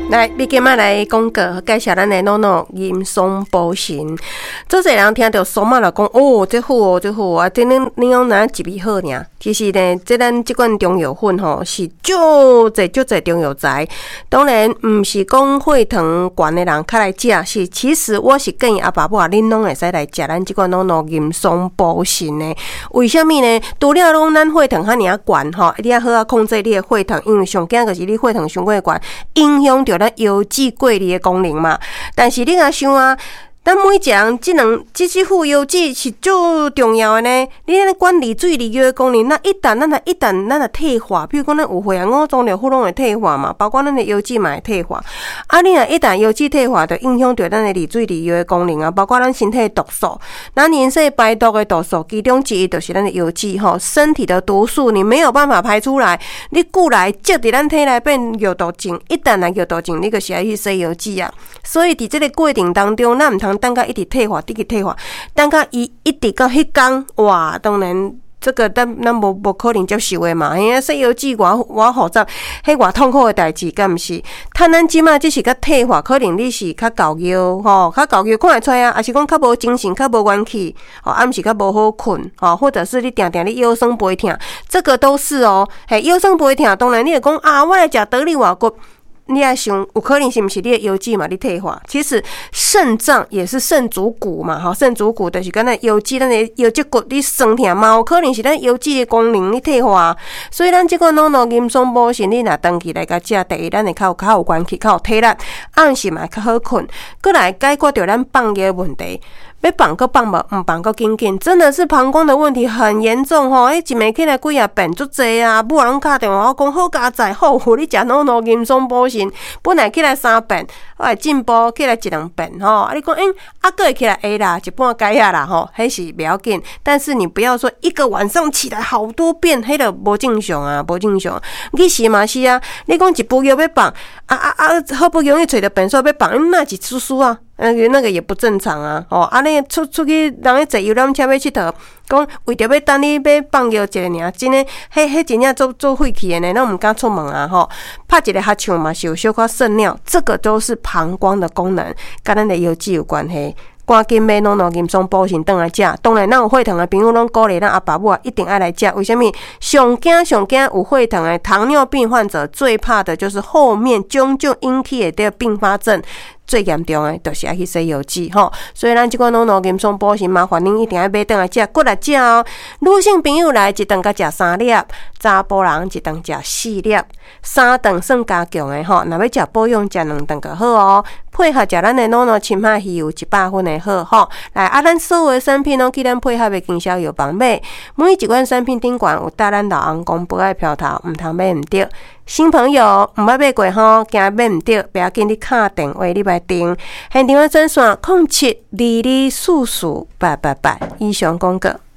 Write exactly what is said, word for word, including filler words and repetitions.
来，你今仔来讲个介绍咱的诺诺银松保险。做侪人听到松嘛就讲哦，这好哦，这好哦，啊，这恁恁讲哪一味好尔？其实呢，这咱这款中药粉吼是足侪足侪中药材。当然，毋是讲血糖悬的人较来食，是其实我是建议阿爸母啊，恁拢会使来食咱这款诺诺银松保险呢。为什么呢？除了讲咱血糖遐尔悬吼，你要好啊控制你的血糖，因为上惊就是你血糖伤过悬，影响到咱腰子过滤的功能嘛。但是你若想啊，咱每一个人即两即即副腰子是足重要的呢。你咧管理水利药的功能，那一旦咱若一旦咱若退化，比如讲咱有血氧五种疗法拢会退化嘛，包括咱的腰子嘛会退化。啊，你若一旦腰子退化，就影响到咱的利水利药的功能啊，包括咱身体的毒素。咱人体排毒的毒素，其中之一就是咱的腰子吼，身体的毒素你没有办法排出来，你久来积伫咱体内变药毒症，一旦来药毒症，你就是要去洗腰子啊。所以伫这个过程当中，咱毋通等到一直退化，一直退化，等到伊一直到迄天，哇！当然，这个咱咱无无可能接受的嘛。因为洗腰子偌偌复杂，迄偌痛苦的代志，敢毋是？趁咱即马只是较退化，可能你是较搞腰吼，较搞腰看会出啊，还是讲较无精神，较无元气，吼，暗时较无好困，吼，或者是你定定你腰酸背痛，这个都是哦。嘿，腰酸背痛，当然你会讲啊，我来食得力外骨。你要想，有可能是不是你的腰子嘛？你退化，其实肾脏也是肾主骨嘛，哈，肾主骨就是跟咱腰子，咱的腰脊骨你酸痛嘛，有可能是咱腰子的功能你退化，所以咱这个诺诺银松保险，你若长期来甲食，第一咱会较有较有元气，较有体力，暗时嘛较好困，过来解决掉咱放药的问题。要放个放无，唔放个紧紧，真的是膀胱的问题很严重吼！迄一暝起来几啊遍足济啊，母人敲电话讲好佳哉，好，你食诺诺银松保险，本来起来三遍，我会进步起来一两遍吼。啊，你讲，嗯，啊，个会起来会啦，一半解啊啦吼，迄是不要紧。但是你不要说一个晚上起来好多遍，迄个无正常啊，无正常。你是嘛是啊？你讲一部药要放，啊啊啊，好不容易找到便所要放，嗯，那是叔叔啊。那个那个也不正常啊！哦，安尼出出去，人咧坐游览车要佚佗，讲为着要等你要放药一个尔，真诶，迄迄真正做做废气诶呢，咱毋敢出门啊！吼，拍一个哈枪嘛，是有小可渗尿，这个都是膀胱的功能，跟咱的腰子有关系。赶紧买诺诺银松保险回来食。当然，咱有血糖的朋友拢鼓励咱阿爸母啊，一定爱来食。为什么？上惊上惊有血糖的糖尿病患者最怕的就是后面种种引起的并发症。最严重的就是要去洗腰子吼，所以咱这款诺诺银松保险，麻烦您一定要买回来食，过来食哦。女性朋友来一顿甲食三粒，查甫人一顿食四粒，三顿算加强的吼。若要食保养，食两顿就好哦。配合食咱的诺诺青海鱼油一百分的好吼。来啊，咱所有的产品拢去咱配合的经销药房买，每一款产品顶管有搭咱老翁公不爱飘头，唔通买唔着。新朋友毋捌买过吼，惊买唔着，不要紧，你敲电话你来订。现场的专线零七二二四四八八八，以上广告。